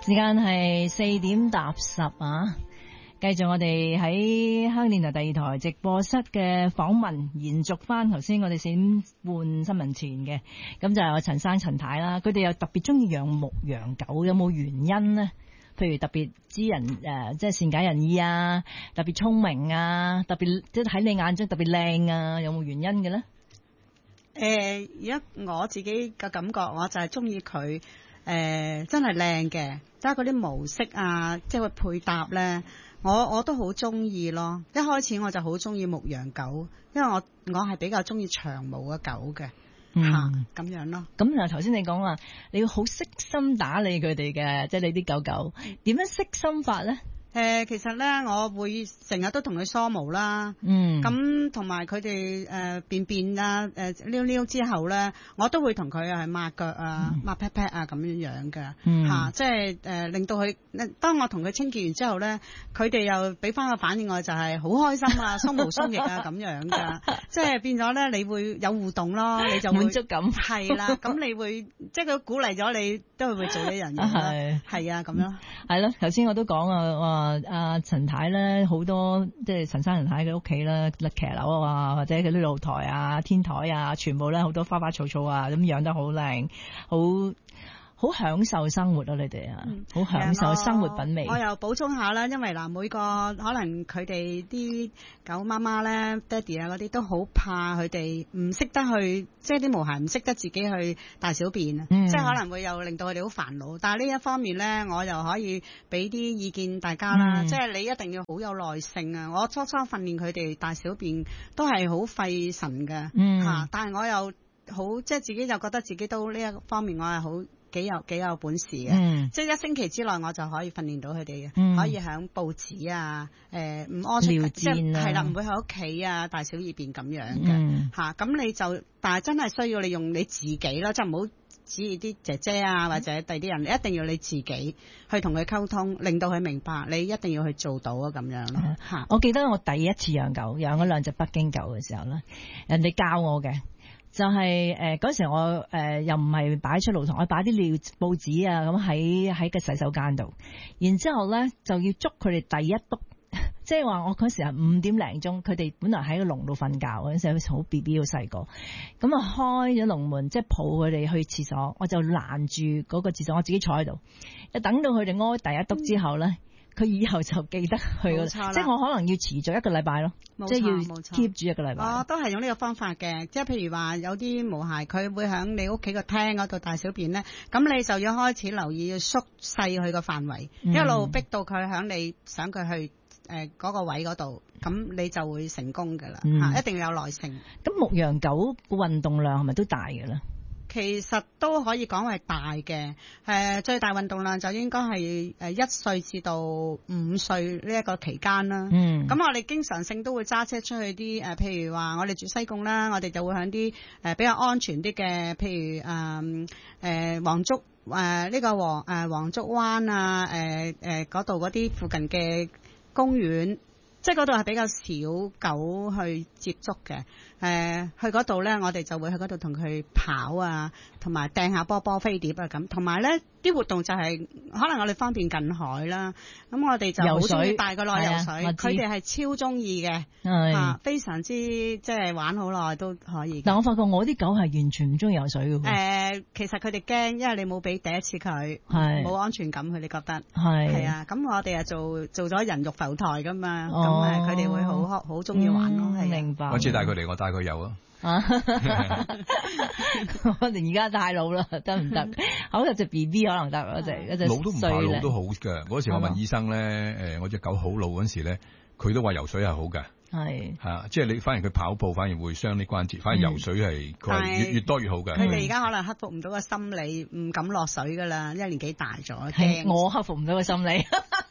時間係4點搭10啊！繼續我哋喺香港電台第二台直播室嘅訪問，延續翻頭先我哋4點半新聞前嘅，咁就係陳生陳太啦。佢哋又特別中意養牧羊狗，有冇原因呢？譬如特別知人即係善解人意啊，特別聰明啊，特別即係喺你眼中特別靚啊，有冇原因嘅咧？ 而家我自己嘅感覺，我就係中意佢真係靚嘅，即係嗰啲毛色啊，即係佢配搭咧，我都好中意咯。一開始我就好中意牧羊狗，因為我係比較中意長毛嘅狗嘅。咁樣咯。咁嗱，頭先你講話你要好悉心打理佢哋嘅，即係你啲狗狗點樣悉心法咧？ 其實咧，我會成日都同佢梳毛啦。咁同埋佢哋便便啊，撩撩之後咧，我都會同佢係抹腳啊、抹 pat pat 啊咁樣嘅。即係令到佢，當我同佢清潔完之後咧，佢哋又俾翻個反應我，就係好開心啊，鬆毛鬆翼啊咁樣㗎。即係變咗咧，你會有互動咯，你就會滿足感。係啦，咁你會即係佢鼓勵咗你，都會做呢樣嘢。係啊，咁樣。 係咯，頭先我都講啊。阿陳太咧，好多即係陳生陳太嘅屋企啦，騎樓啊，或者佢啲露台啊、天台啊，全部咧好多花花草草啊，咁養得好靚，好享受生活啊！你哋啊，好享受生活品味。 我又補充下啦，因為嗱，每個可能佢哋啲狗媽媽咧、爹哋啊嗰啲都好怕佢哋唔識得去，即係啲毛孩唔識得自己去大小便，即係可能會又令到佢哋好煩惱。但係呢一方面咧，我又可以俾啲意見大家啦，即係你一定要好有耐性啊！我初訓練佢哋大小便都係好費神嘅，但係我又好即係自己就覺得自己都呢一方面我係好。幾有本事嘅，即係1星期之內我就可以訓練到佢哋嘅，可以喺報紙啊，唔屙出，即係啦，唔會喺屋企啊大小二便咁樣嘅嚇。咁你就，但係真係需要你用你自己啦，即係唔好指意啲姐姐啊或者第啲人，你一定要你自己去同佢溝通，令到佢明白，你一定要去做到啊咁樣咯嚇。 我記得我第一次養狗，養咗2隻北京狗嘅時候咧，人哋教我嘅。就係嗰時我又唔係擺出露台，我擺啲尿報紙啊咁喺個洗手間度，然之後咧就要捉佢哋第一篤，即係話我嗰時係5點零鐘，佢哋本來喺個籠度瞓覺嗰陣時，好 B B 好細個，咁啊開咗籠門，即係抱佢哋去廁所，我就攔住嗰個廁所，我自己坐喺度，一等到佢哋屙第一篤之後咧。佢以後就記得去嗰度，即係我可能要持續1個禮拜咯，即係要 keep 住1個禮拜。 我都係用呢個方法嘅，即係譬如話有啲毛孩佢會喺你屋企個廳嗰度大小便咧，咁你就要開始留意要縮細佢個範圍，一路逼到佢喺你想佢去嗰個位嗰度，咁你就會成功㗎啦嚇，一定要有耐性。 咁牧羊狗個運動量係咪都大嘅咧？ 其實都可以講係大嘅，最大運動量就應該係1歲至到5歲呢一個期間啦。咁我哋經常性都會揸車出去啲譬如話我哋住西貢啦，我哋就會響啲比較安全啲嘅，譬如黃竹呢個黃竹灣啊，嗰度嗰啲附近嘅公園。即係嗰度係比較少狗去接觸嘅，去嗰度咧，我哋就會去嗰度同佢跑啊，同埋掟下波波飛碟啊咁，同埋咧啲活動就係可能我哋方便近海啦，咁我哋就好中意帶佢落游水，佢哋係超中意嘅，非常之即係玩好耐都可以。 但我發覺我啲狗係完全唔中意游水嘅。 其實佢哋驚，因為你冇俾第一次佢，冇安全感，佢哋覺得係啊。咁我哋啊做咗人肉浮台噶嘛。佢哋會好中意玩咯， 明白。 我知帶佢嚟，我帶佢游啊。 我哋而家太老啦，得唔得？好有隻 B B 可能得，一隻老都唔怕，老都好㗎。嗰時我問醫生咧，我隻狗好老嗰時咧，佢都話游水係好㗎。即係你反而佢跑步反而會傷啲關節，反而游水係佢係越多越好嘅。 佢哋而家可能克服唔到個心理，唔敢落水噶啦，因為年紀大咗，驚。 我克服唔到個心理。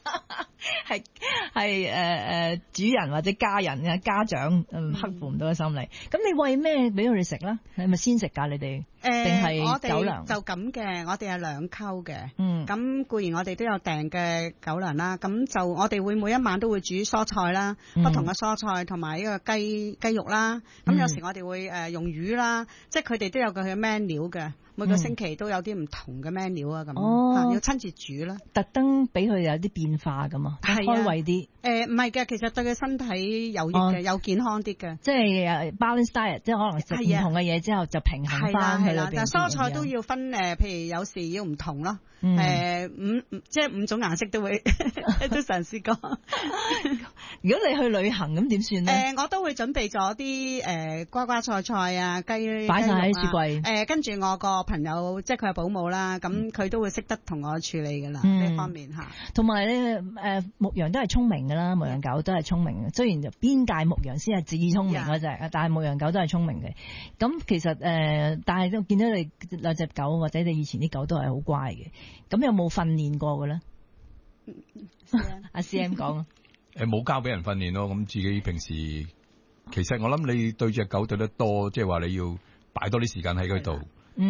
係主人或者家人嘅家長克服唔到嘅心理。咁你餵咩俾佢哋食咧？係咪鮮食㗎？你哋定係狗糧？ 我哋就咁嘅，我哋係兩溝嘅。咁固然我哋都有訂嘅狗糧啦。咁就我哋會每一晚都會煮蔬菜啦，不同嘅蔬菜同埋呢個雞肉啦。咁有時我哋會用魚啦，即係佢哋都有個佢嘅 menu 嘅。每個星期都有啲唔同嘅 menu 啊，咁要親自煮啦。 特登俾佢有啲變化㗎嘛，開胃啲。 唔係嘅，其實對佢身體有益嘅，有健康啲嘅。 即係 balance diet， 即係可能食唔同嘅嘢之後就平衡翻喺裏邊。 但蔬菜都要分譬如有時要唔同咯。即係5種顏色都會都嘗試過。 如果你去旅行咁點算咧？ 我都會準備咗啲瓜瓜菜菜啊，雞擺晒喺雪櫃。 跟住我個朋友即係佢係保姆啦，咁佢都會識得同我處理㗎啦呢方面嚇。 同埋咧牧羊都係聰明㗎啦，牧羊狗都係聰明嘅。雖然邊界牧羊先係至聰明嗰隻，但係牧羊狗都係聰明嘅。咁其實但係都見到你兩隻狗或者你以前啲狗都係好乖嘅。咁有冇訓練過嘅咧？阿 CM 講啊， 冇交俾人訓練咯。咁自己平時其實我諗你對隻狗對得多，即係話你要擺多啲時間喺佢度。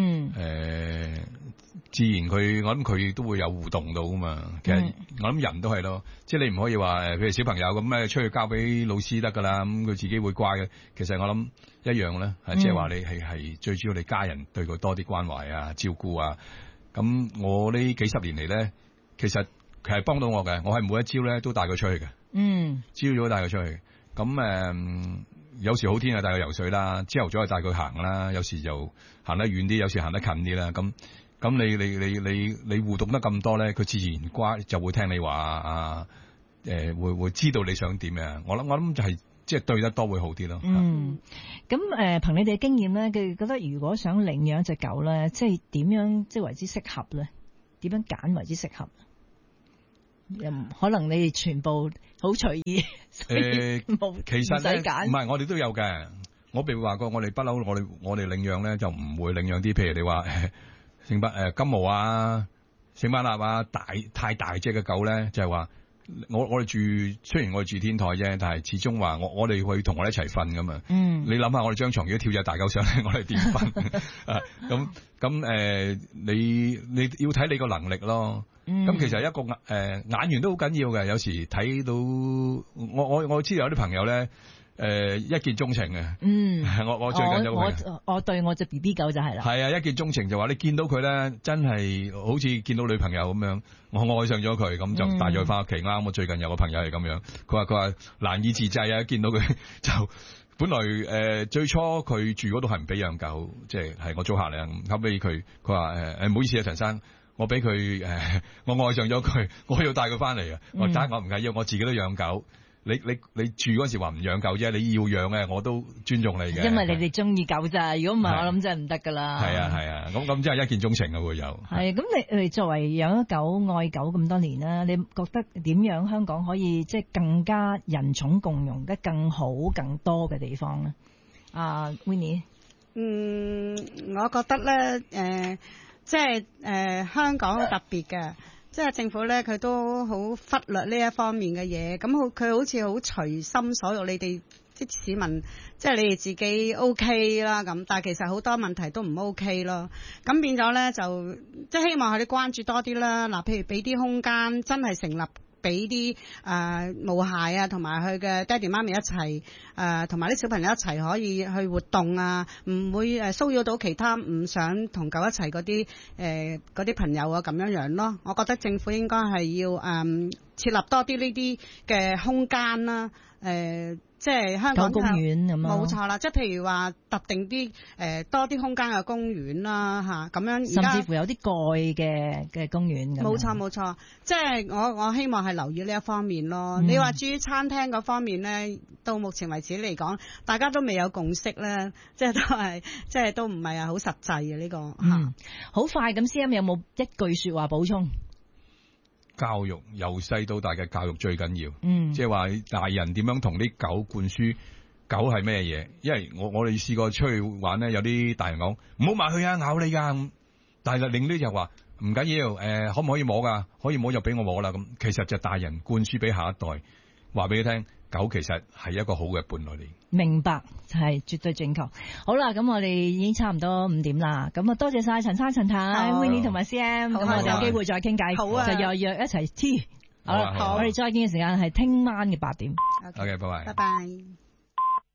自然我諗佢都會有互動到噶嘛。其實我諗人都係咯，即係你唔可以話譬如小朋友咁咧出去交俾老師得噶啦，咁佢自己會乖嘅。其實我諗一樣咧，即係話你係最主要你家人對佢多啲關懷啊、照顧啊。咁我呢幾十年嚟咧，其實係幫到我嘅。我係每一朝咧都帶佢出去嘅。朝早帶佢出去。咁有時好天啊，帶佢游水啦；朝頭早係帶佢行啦。有時就行得遠啲，有時行得近啲啦。咁你互動得咁多咧，佢自然乖，就會聽你話啊。會知道你想點嘅。我諗就係即係對得多會好啲咯。 咁憑你哋嘅經驗咧，佢覺得如果想領養隻狗咧，即係點樣即係為之適合咧？點樣揀為之適合？又可能你哋全部好隨意，其實唔使揀。 唔係，我哋都有嘅。我譬如話過，我哋不嬲，我哋領養咧就唔會領養啲，譬如你話金毛啊、聖巴納啊，太大隻嘅狗咧，就係話我哋住，雖然我哋住天台啫，但係始終話我哋會同我哋一齊瞓噶嘛。你諗下，我哋張床如果跳隻大狗上嚟，我哋點瞓？咁你要睇你個能力咯。咁其實一個眼緣都好緊要嘅。有時睇到我知道有啲朋友咧，一見鐘情嘅。我最近有個朋友， 我對我隻 BB 狗就係啦。 係啊，一見鐘情就話你見到佢咧，真係好似見到女朋友咁樣，我愛上咗佢，咁就帶咗佢翻屋企。啱，我最近有個朋友係咁樣，佢話難以自制啊，見到佢就本來最初佢住嗰度係唔俾養狗，即係我租客嚟啊。後尾佢話唔好意思啊，陳生。我俾佢我愛上咗佢，我要帶佢翻嚟啊！我唔介意，我自己都養狗。你住嗰時話唔養狗啫，你要養嘅我都尊重你嘅。 因為你哋中意狗咋，如果唔係我諗真係唔得噶啦。 係啊，咁真係一見鐘情嘅會有。 係咁，你作為養咗狗愛狗咁多年啦，你覺得點樣香港可以即係更加人寵共融得更好、更多嘅地方咧？Winnie， 我覺得咧即係香港好特別嘅，即係政府咧佢都好忽略呢一方面嘅嘢，咁佢好似好隨心所欲，你哋啲市民即係你哋自己 OK 啦咁，但係其實好多問題都唔 OK 咯，咁變咗咧就即係希望佢哋關注多啲啦，嗱譬如俾啲空間真係成立。俾啲毛孩啊，同埋佢嘅爹哋媽咪一齊同埋啲小朋友一齊可以去活動啊，唔會騷擾到其他唔想同狗一齊嗰啲朋友啊咁樣咯。我覺得政府應該係要設立多啲呢啲嘅空間啦，即係香港公園咁冇錯啦，即係譬如話特定啲多啲空間嘅公園啦嚇，咁樣甚至乎有啲蓋嘅公園。 冇錯，即係我希望係留意呢一方面咯。你話至於餐廳嗰方面咧，到目前為止嚟講，大家都未有共識咧，即係都唔係好實際嘅呢個嚇。 好快咁 CM 有冇一句説話補充？ 教育由細到大嘅教育最緊要，即係話大人點樣同啲狗灌輸狗係咩嘢？因為我哋試過出去玩咧，有啲大人講唔好埋去啊，咬你噶。但係另啲就話唔緊要，可唔可以摸噶？可以摸就俾我摸啦。咁其實就大人灌輸俾下一代，話俾佢聽， 狗其實係一個好嘅伴侶嚟。 明白，係絕對正確。好啦，咁我哋已經差唔多5點啦。咁啊，多謝晒陳生、陳太、Winnie 同埋 CM。咁我哋有機會再傾偈， 好啊， 就約一齊 tea。 好， 我哋再見嘅時間係聽晚嘅8點。 OK，拜拜。 拜拜。